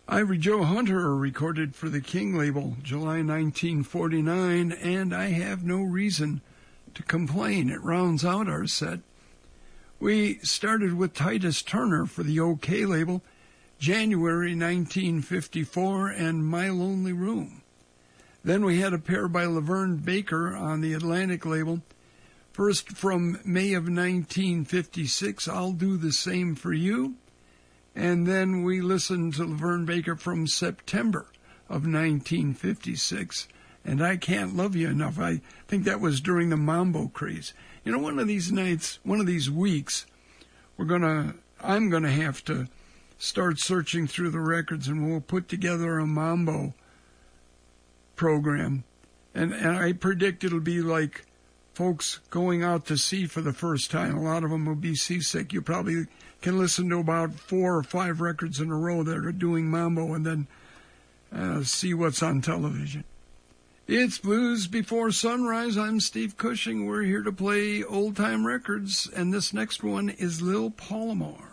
Ivory Joe Hunter recorded for the King label, July 1949, and I Have No Reason to Complain. It rounds out our set. We started with Titus Turner for the OK label, January 1954, and My Lonely Room. Then we had a pair by Laverne Baker on the Atlantic label. First from May of 1956, I'll Do the Same for You. And then we listened to Laverne Baker from September of 1956, and I Can't Love You Enough. I think that was during the Mambo craze. You know, one of these nights, one of these weeks, I'm going to have to start searching through the records, and we'll put together a Mambo program. And I predict it'll be like folks going out to sea for the first time. A lot of them will be seasick. You probably can listen to about 4 or 5 records in a row that are doing Mambo and then see what's on television. It's Blues Before Sunrise. I'm Steve Cushing. We're here to play old-time records, and this next one is Lil Palomar.